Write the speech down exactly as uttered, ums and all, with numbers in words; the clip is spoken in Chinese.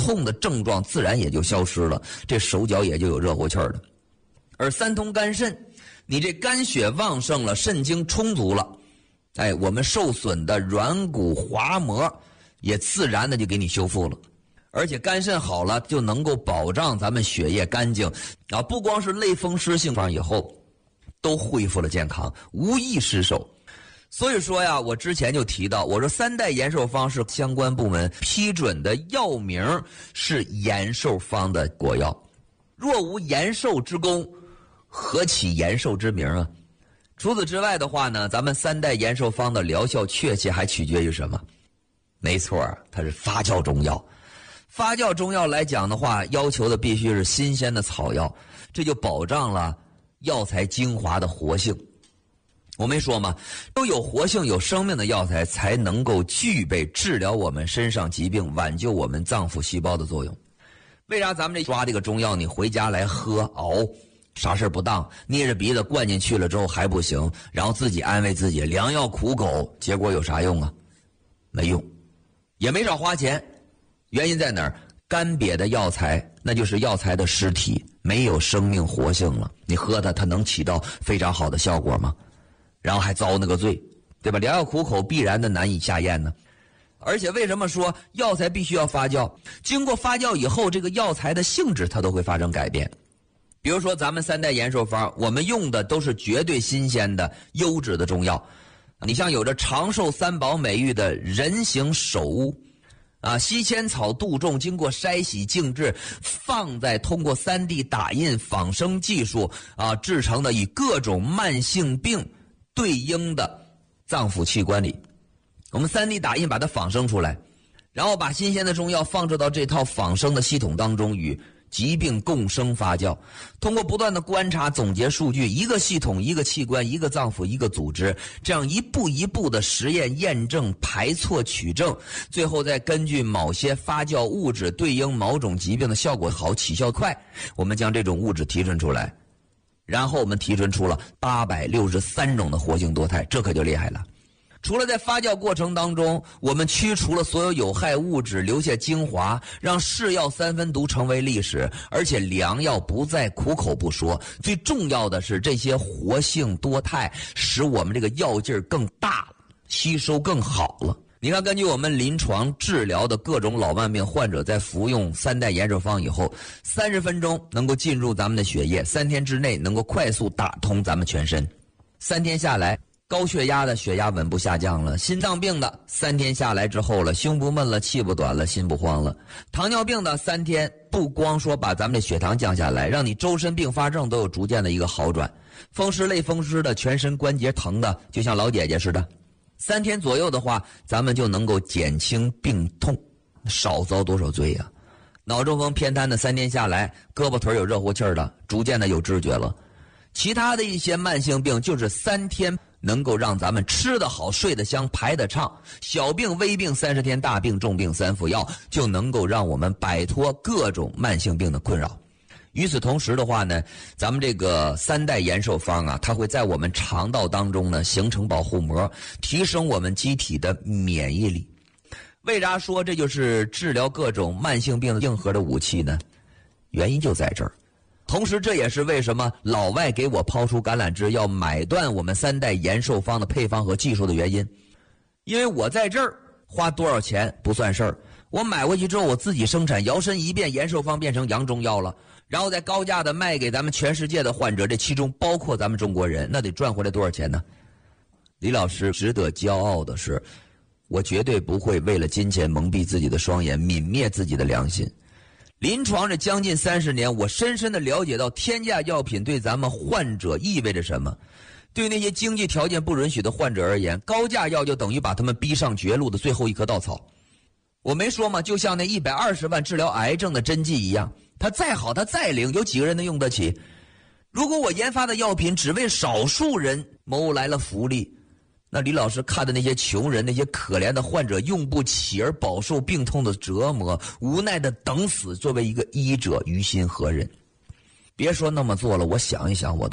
痛的症状自然也就消失了，这手脚也就有热乎气儿了。而三通肝肾，你这肝血旺盛了，肾精充足了，哎，我们受损的软骨滑膜也自然的就给你修复了。而且肝肾好了，就能够保障咱们血液干净啊，不光是类风湿性方以后都恢复了健康，无一失手。所以说呀，我之前就提到，我说三代延寿方是相关部门批准的药名，是延寿方的国药。若无延寿之功，何起延寿之名啊？除此之外的话呢，咱们三代延寿方的疗效确切还取决于什么？没错，它是发酵中药。发酵中药来讲的话，要求的必须是新鲜的草药，这就保障了药材精华的活性。我没说吗？都有活性有生命的药材才能够具备治疗我们身上疾病、挽救我们脏腑细胞的作用。为啥咱们这抓这个中药你回家来喝熬啥事不当，捏着鼻子灌进去了之后还不行，然后自己安慰自己良药苦口，结果有啥用啊？没用，也没少花钱。原因在哪儿？干瘪的药材那就是药材的尸体，没有生命活性了，你喝它它能起到非常好的效果吗？然后还遭那个罪，对吧？良药苦口必然的难以下咽呢。而且为什么说药材必须要发酵？经过发酵以后，这个药材的性质它都会发生改变。比如说咱们三代延寿方，我们用的都是绝对新鲜的优质的中药。你像有着长寿三宝美誉的人形首乌啊，西千草、杜仲经过筛洗静置，放在通过 三 D 打印仿生技术啊制成的与各种慢性病对应的脏腑器官里，我们 三 D 打印把它仿生出来，然后把新鲜的中药放置到这套仿生的系统当中，与疾病共生发酵。通过不断的观察总结数据，一个系统一个器官一个脏腑一个组织，这样一步一步的实验验证排错取证，最后再根据某些发酵物质对应某种疾病的效果好起效快，我们将这种物质提纯出来，然后我们提纯出了八百六十三种的活性多肽，这可就厉害了。除了在发酵过程当中，我们驱除了所有有害物质，留下精华，让是药三分毒成为历史，而且良药不再苦口不说。最重要的是，这些活性多肽使我们这个药劲儿更大了，吸收更好了。你看，根据我们临床治疗的各种老慢病患者，在服用三代延寿方以后，三十分钟能够进入咱们的血液，三天之内能够快速打通咱们全身。三天下来，高血压的血压稳步下降了，心脏病的三天下来之后了，胸不闷了，气不短了，心不慌了。糖尿病的三天不光说把咱们的血糖降下来，让你周身并发症都有逐渐的一个好转。风湿类风湿的，全身关节疼的，就像老姐姐似的，三天左右的话，咱们就能够减轻病痛，少遭多少罪呀、啊！脑中风偏瘫的三天下来，胳膊腿有热乎气儿的，逐渐的有知觉了。其他的一些慢性病就是三天能够让咱们吃得好、睡得香、排得畅，小病微病三十天，大病重病三服药，就能够让我们摆脱各种慢性病的困扰。与此同时的话呢，咱们这个三代延寿方啊，它会在我们肠道当中呢形成保护膜，提升我们机体的免疫力。为啥说这就是治疗各种慢性病的硬核的武器呢？原因就在这儿。同时这也是为什么老外给我抛出橄榄枝要买断我们三代延寿方的配方和技术的原因。因为我在这儿花多少钱不算事儿，我买回去之后我自己生产，摇身一变延寿方变成洋中药了，然后再高价的卖给咱们全世界的患者，这其中包括咱们中国人，那得赚回来多少钱呢？李老师值得骄傲的是，我绝对不会为了金钱蒙蔽自己的双眼，泯灭自己的良心。临床这将近三十年，我深深的了解到天价药品对咱们患者意味着什么。对那些经济条件不允许的患者而言，高价药就等于把他们逼上绝路的最后一棵稻草。我没说吗？就像那一百二十万治疗癌症的针剂一样，它再好它再灵，有几个人能用得起？如果我研发的药品只为少数人谋来了福利，那李老师看的那些穷人，那些可怜的患者用不起而饱受病痛的折磨，无奈的等死，作为一个医者于心何忍？别说那么做了，我想一想我都